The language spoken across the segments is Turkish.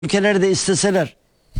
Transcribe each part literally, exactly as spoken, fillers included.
ülkeleri de isteseler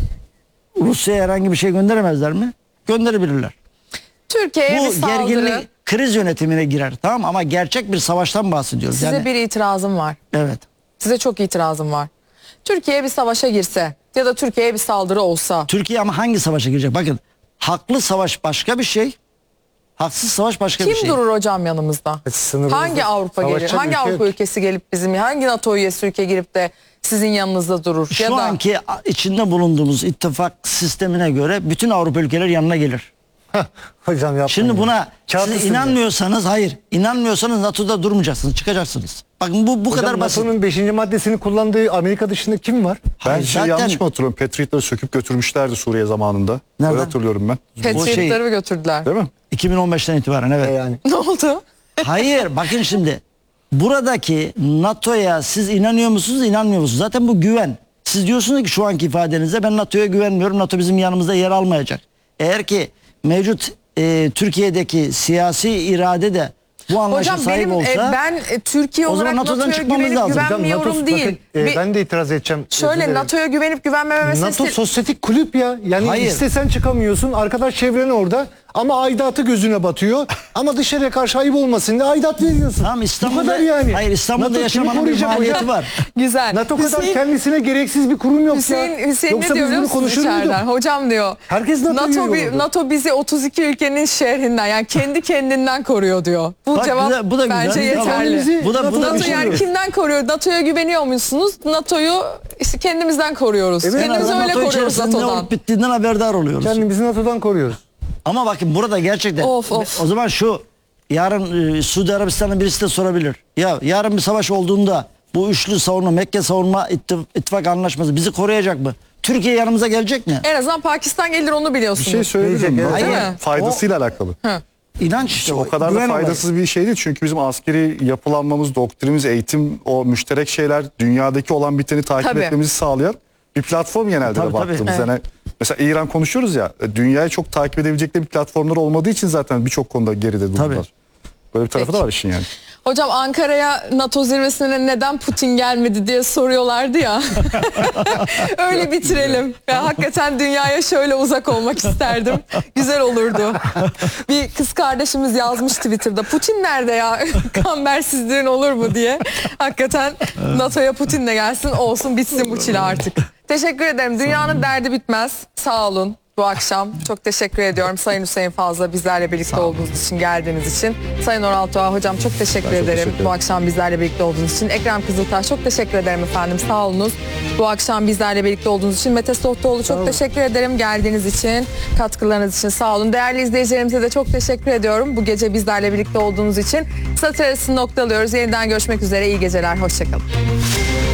Rusya'ya herhangi bir şey gönderemezler mi? Gönderebilirler. Türkiye'ye bir Bu saldırı. gerginlik kriz yönetimine girer, tamam, ama gerçek bir savaştan bahsediyoruz. Size yani, bir itirazım var. evet. Size çok itirazım var. Türkiye bir savaşa girse ya da Türkiye'ye bir saldırı olsa. Türkiye ama hangi savaşa girecek? Bakın, haklı savaş başka bir şey. Haksız savaş başka Kim bir şey. durur hocam yanımızda? Sınırımızda Hangi Avrupa gelir? savaşacak Hangi ülke Avrupa yok. ülkesi gelip bizim, hangi NATO üyesi ülke girip de sizin yanınızda durur? Şu ya da anki içinde bulunduğumuz ittifak sistemine göre bütün Avrupa ülkeleri yanına gelir. Hocam yapmayın. Şimdi buna Kağıt siz üstünde. inanmıyorsanız, hayır, inanmıyorsanız NATO'da durmayacaksınız, çıkacaksınız. Bakın bu bu Hocam, kadar basit. NATO'nun beşinci maddesini kullandığı Amerika dışında kim var? Ben Hayır, şey zaten- yanlış mı hatırlıyorum? Patriot'ları söküp götürmüşlerdi Suriye zamanında. Nereden? Öyle hatırlıyorum ben. Patriotları şey- götürdüler. Değil mi? iki bin on beşten itibaren, evet. E yani. Ne oldu? Hayır, bakın şimdi. Buradaki NATO'ya siz inanıyor musunuz, inanmıyor musunuz? Zaten bu güven. Siz diyorsunuz ki şu anki ifadenizde ben NATO'ya güvenmiyorum. NATO bizim yanımızda yer almayacak. Eğer ki mevcut e, Türkiye'deki siyasi irade de bu anlayışa Hocam sahip benim olsa, e, ben e, Türkiye o zaman olarak NATO'dan NATO'ya çıkmamız güvenip lazım. Hocam, güvenmiyorum NATO, değil. bakın, e, Bir- ben de itiraz edeceğim. Özür Şöyle dilerim. NATO'ya güvenip güvenmeme meselesi. NATO sosyetik kulüp ya. Yani Hayır. istesen çıkamıyorsun. Arkadaş çevren orada. Ama aidatı gözüne batıyor. Ama dışarıya karşı ayıp olmasın diye aidat veriyorsun. Tamam, Bu İstanbul'da, kadar yani. hayır, İstanbul'da NATO kimi yaşamanın bir koruyacak maliyeti hocam? var. Güzel. NATO kadar Hüseyin, kendisine gereksiz bir kurum yok Hüseyin, ya. Hüseyin Yoksa ne diyor biz biliyor bunu musunuz konuşur içeriden? muyduk? Hocam diyor. Herkes NATO NATO, üye bi- olurdu. NATO bizi otuz iki ülkenin şerrinden, yani kendi kendinden koruyor diyor. Bu Bak, cevap güzel, bu da güzel. bence Tamam. yeterli. Bizi Bu da- bu da NATO'dan bir NATO şey yani yok. kimden koruyor? NATO'ya güveniyor musunuz? NATO'yu işte kendimizden koruyoruz. Evet, Kendimizi Yani öyle NATO koruyoruz içerisinde ne NATO'dan. olup bittiğinden haberdar oluyoruz. Kendimizi NATO'dan koruyoruz. Ama bakın burada gerçekten Of, of. o zaman şu, yarın e, Suudi Arabistan'ın birisi de sorabilir. Ya yarın bir savaş olduğunda bu üçlü savunma, Mekke savunma ittif- ittifak anlaşması bizi koruyacak mı? Türkiye yanımıza gelecek mi? En azından Pakistan gelir, onu Bir biliyorsunuz. şey söyleyebilirim. Diyecek, NATO'nun evet. faydasıyla alakalı. İnanç işte, O kadar da güven olayı. faydasız bir şey değil. Çünkü bizim askeri yapılanmamız, doktrinimiz, eğitim, o müşterek şeyler, dünyadaki olan biteni takip Tabii. etmemizi sağlayan bir platform genelde Tabii, de tabii. baktığımız. Evet. Yani mesela İran konuşuyoruz ya, dünyayı çok takip edebilecekleri bir platformları olmadığı için zaten birçok konuda geride durdular. Tabii. Böyle bir tarafı Peki. da var işin yani. Hocam Ankara'ya NATO zirvesine neden Putin gelmedi diye soruyorlardı ya. Öyle bitirelim. Ya, hakikaten dünyaya şöyle uzak olmak isterdim. Güzel olurdu. Bir kız kardeşimiz yazmış Twitter'da. Putin nerede ya? Kambersizliğin olur mu diye. Hakikaten NATO'ya Putin de gelsin, olsun, bitsin bu çile artık. Teşekkür ederim. Dünyanın derdi bitmez. Sağ olun. Bu akşam çok teşekkür ediyorum Sayın Hüseyin Fazla, bizlerle birlikte olduğunuz için, geldiğiniz için. Sayın Oral Tuğ hocam çok teşekkür Ben çok ederim teşekkür ederim. bu akşam bizlerle birlikte olduğunuz için. Ekrem Kızıltaş çok teşekkür ederim efendim, sağ olunuz. Bu akşam bizlerle birlikte olduğunuz için. Mete Sohtoğlu çok teşekkür ederim geldiğiniz için, katkılarınız için, sağ olun. Değerli izleyicilerimize de çok teşekkür ediyorum bu gece bizlerle birlikte olduğunuz için. Satır arasını noktalıyoruz. Yeniden görüşmek üzere, iyi geceler, hoşçakalın.